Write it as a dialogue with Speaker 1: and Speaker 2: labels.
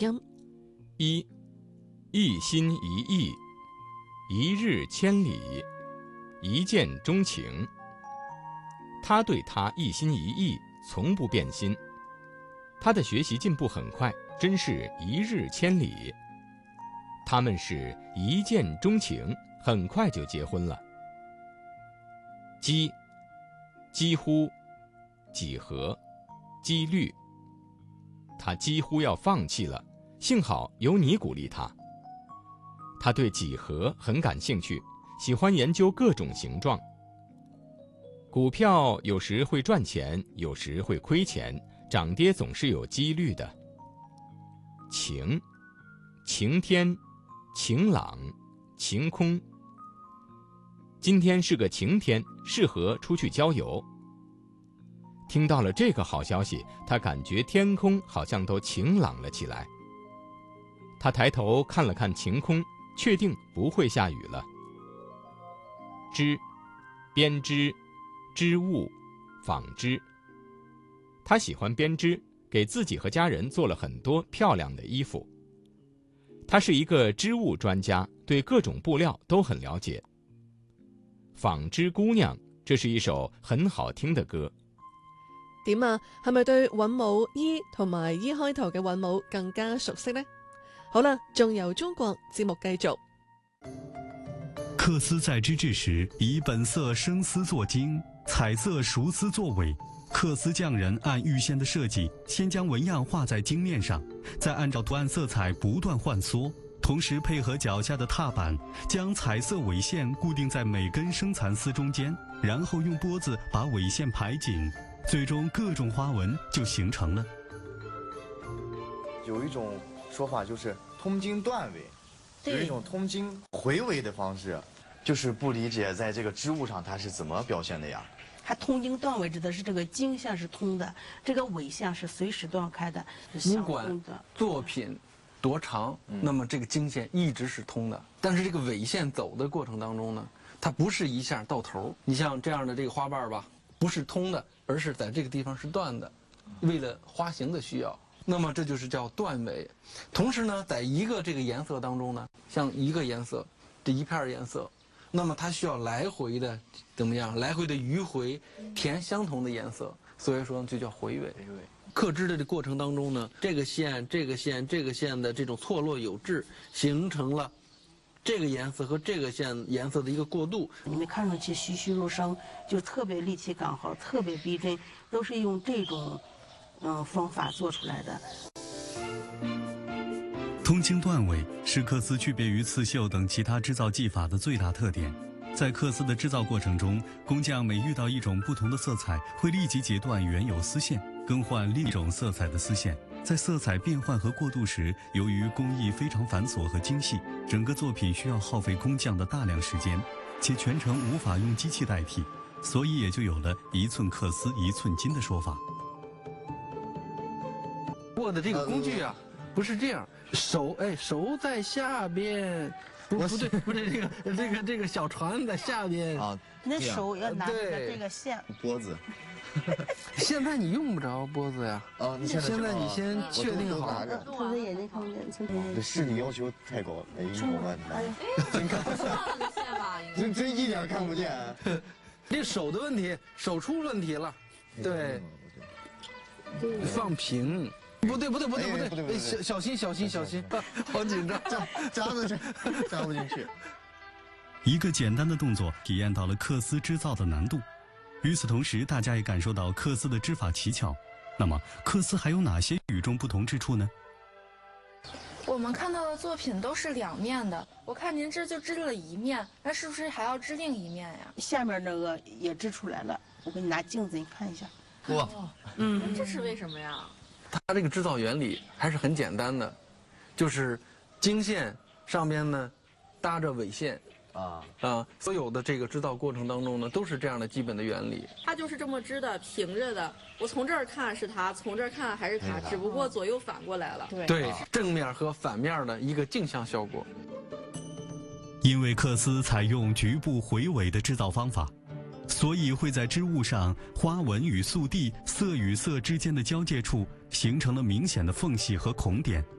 Speaker 1: 音。
Speaker 2: 一，一心一意，一日千里，一见钟情。他对他一心一意，从不变心。他的学习进步很快，真是一日千里。他们是一见钟情，很快就结婚了。几乎，几何，几率。他几乎要放弃了，幸好有你鼓励他。他对几何很感兴趣，喜欢研究各种形状。股票有时会赚钱，有时会亏钱，涨跌总是有几率的。晴，晴天，晴朗，晴空。今天是个晴天，适合出去郊游。听到了这个好消息，他感觉天空好像都晴朗了起来。他抬头看了看晴空，确定不会下雨了。编织，织物，纺织。他喜欢编织，给自己和家人做了很多漂亮的衣服。他是一个织物专家，对各種布料都很了解。纺織姑娘，這是一首很好聽的歌。
Speaker 1: 點啊？係咪對韻母伊同埋伊開頭嘅韻母更加熟悉呢？好啦，仲由中國節目繼續。
Speaker 3: 缂絲在織製時，以本色生絲作經，彩色熟絲作尾。缂絲匠人按預先的設計，先將紋樣畫在經面上，再按照圖案色彩不斷換縮，同時配合腳下的踏板，將彩色尾線固定在每根生蠶絲中間，然後用缽子把尾線排緊，最終各種花紋就形成了。
Speaker 4: 有一種說法就是通經斷尾，有一種通經回尾的方式，就是不理解在這個織物上它是怎麼表現的呀？
Speaker 5: 它通經斷尾指的是這個經線是通的，這個尾線是隨時斷開的，
Speaker 6: 不管作品多長，那麼這個經線一直是通的。但是這個尾線走的過程當中呢，它不是一下到頭。你像這樣的這個花瓣吧，不是通的，而是在這個地方是斷的，為了花型的需要。那麼這就是叫斷尾。同時呢，在一個這個顏色當中呢，像一個顏色，這一片顏色。那麼它需要來回的怎麼樣？來回的迂回填相同的顏色，所以說就叫回尾。刻織的這過程當中呢，這個線、這個線、這個線的這種錯落有致，形成了這個顏色和這個線顏色的一個過渡。
Speaker 5: 你們看上去栩栩如生，就特別力氣剛好，特別逼真，都是用這種方法做出來的。
Speaker 3: 通經斷尾是缂絲區別於刺繡等其他製造技法的最大特點。在缂絲的製造過程中，工匠每遇到一種不同的色彩，會立即截斷原有絲線，更換另一種色彩的絲線。在色彩變換和過渡時，由於工藝非常繁瑣和精細，整個作品需要耗費工匠的大量時間，且全程無法用機器代替，所以也就有了一寸缂絲一寸金的說法。
Speaker 6: 握的這個工具啊，不是這樣，手在下邊，不對，這個小船在下邊
Speaker 4: 啊，
Speaker 5: 那手要拿着這個線
Speaker 4: 缽子。
Speaker 6: 現在你用不着缽子呀。
Speaker 4: 啊，
Speaker 6: 現在你先確定好。
Speaker 5: 偷着眼睛看不見。
Speaker 4: 這視力要求太高了，沒用過真看不見。真一點看不見。
Speaker 6: 這手的問題，手出問題了。對，放平。不對，小心，好緊張，
Speaker 4: 扎不進去。
Speaker 3: 一個簡單的動作體驗到了缂絲織造的難度。與此同時，大家也感受到缂絲的織法奇巧。那麼，缂絲還有哪些與眾不同之處呢？
Speaker 7: 我們看到的作品都是兩面的，我看您這就織了一面，那是不是還要織另一面呀？
Speaker 5: 下面那個也織出來了，我給你拿鏡子，你看一下。
Speaker 6: 哇，
Speaker 7: 這是為什麼呀？
Speaker 6: 它這個織造原理還是很簡單的，就是經線上邊呢搭着尾線。所有的這個織造過程當中呢，都是這樣的基本的原理。
Speaker 7: 它就是這麼織的，平着的。我從這兒看是它，從這兒看還是它，只不過左右反過來了。
Speaker 6: 對，正面和反面的一個鏡像效果。
Speaker 3: 因為缂絲採用局部回尾的製造方法，所以會在織物上花紋與素地、色與色之間的交界處形成了明顯的縫隙和孔點，